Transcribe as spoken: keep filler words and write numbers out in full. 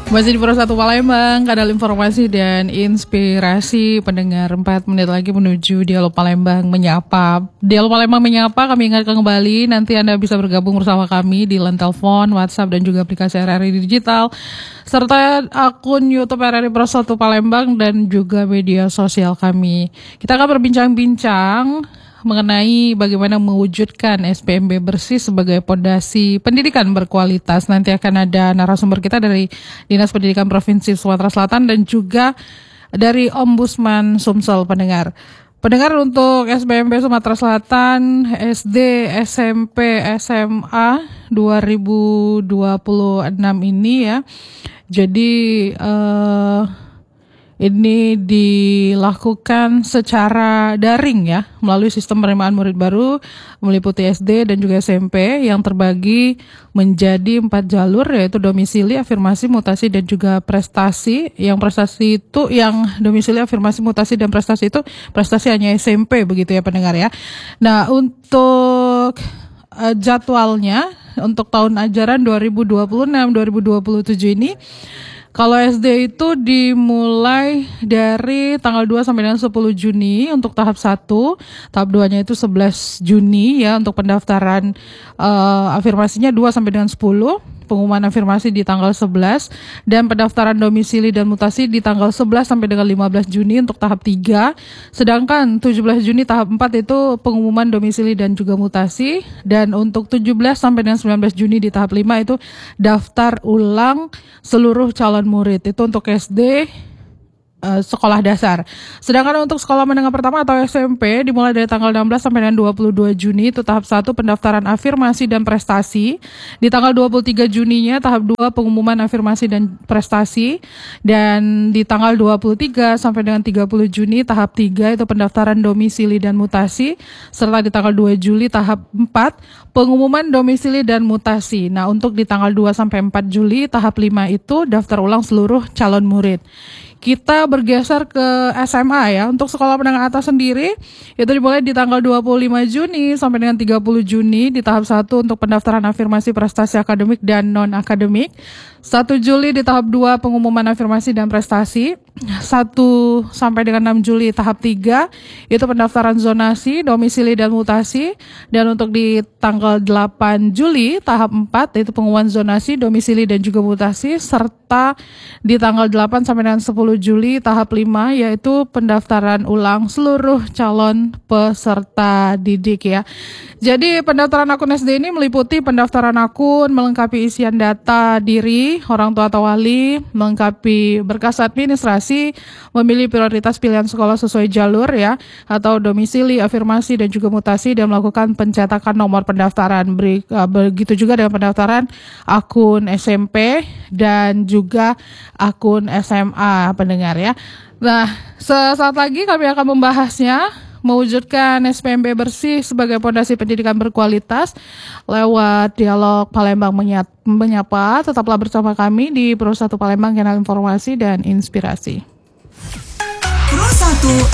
Masih di Pro satu Palembang, kanal informasi dan inspirasi pendengar. Empat menit lagi menuju Dialog Palembang Menyapa. Dialog Palembang Menyapa, kami ingatkan kembali, nanti Anda bisa bergabung bersama kami di line telepon, WhatsApp, dan juga aplikasi R R I Digital, serta akun YouTube R R I Pro satu Palembang dan juga media sosial kami. Kita akan berbincang-bincang mengenai bagaimana mewujudkan S P M B bersih sebagai pondasi pendidikan berkualitas. Nanti akan ada narasumber kita dari Dinas Pendidikan Provinsi Sumatera Selatan dan juga dari Ombudsman Sumsel, pendengar. Pendengar, untuk S B M B Sumatera Selatan, S D, S M P, S M A dua ribu dua puluh enam ini ya. Jadi eh ini dilakukan secara daring ya, melalui sistem penerimaan murid baru meliputi S D dan juga S M P yang terbagi menjadi empat jalur, yaitu domisili, afirmasi, mutasi, dan juga prestasi. Yang prestasi itu, yang domisili, afirmasi, mutasi, dan prestasi itu prestasi hanya S M P begitu ya pendengar ya. Nah, untuk uh, jadwalnya untuk tahun ajaran dua ribu dua puluh enam dua ribu dua puluh tujuh ini, kalau S D itu dimulai dari tanggal dua sampai dengan sepuluh Juni untuk tahap satu, tahap dua-nya itu sebelas Juni ya untuk pendaftaran uh, afirmasinya dua sampai dengan sepuluh, pengumuman afirmasi di tanggal sebelas, dan pendaftaran domisili dan mutasi di tanggal sebelas sampai dengan lima belas Juni untuk tahap tiga. Sedangkan tujuh belas Juni tahap empat itu pengumuman domisili dan juga mutasi, dan untuk tujuh belas sampai dengan sembilan belas Juni di tahap lima itu daftar ulang seluruh calon murid. Itu untuk S D uh, sekolah dasar. Sedangkan untuk sekolah menengah pertama atau S M P dimulai dari tanggal enam belas sampai dengan dua puluh dua Juni itu tahap satu pendaftaran afirmasi dan prestasi. Di tanggal dua puluh tiga Juninya tahap dua pengumuman afirmasi dan prestasi, dan di tanggal dua puluh tiga sampai dengan tiga puluh Juni tahap tiga itu pendaftaran domisili dan mutasi, serta di tanggal dua Juli tahap empat pengumuman domisili dan mutasi. Nah, untuk di tanggal dua sampai empat Juli tahap lima itu daftar ulang seluruh calon murid. Kita bergeser ke S M A ya. Untuk sekolah menengah atas sendiri itu dimulai di tanggal dua puluh lima Juni sampai dengan tiga puluh Juni di tahap satu untuk pendaftaran afirmasi prestasi akademik dan non-akademik. satu Juli di tahap dua pengumuman afirmasi dan prestasi. satu sampai dengan enam Juli tahap tiga itu pendaftaran zonasi, domisili dan mutasi, dan untuk di tanggal delapan Juli tahap empat itu pengumuman zonasi, domisili dan juga mutasi, serta di tanggal delapan sampai dengan sepuluh Juli tahap lima yaitu pendaftaran ulang seluruh calon peserta didik ya. Jadi pendaftaran akun S D ini meliputi pendaftaran akun, melengkapi isian data diri, orang tua atau wali, melengkapi berkas administrasi, memilih prioritas pilihan sekolah sesuai jalur ya, atau domisili, afirmasi, dan juga mutasi, dan melakukan pencetakan nomor pendaftaran. Begitu juga dengan pendaftaran akun S M P dan juga akun S M A, pendengar ya. Nah, sesaat lagi kami akan membahasnya, mewujudkan S P M B bersih sebagai pondasi pendidikan berkualitas lewat Dialog Palembang Menyapa. Tetaplah bersama kami di Pro satu Palembang, kanal informasi dan inspirasi. Pro satu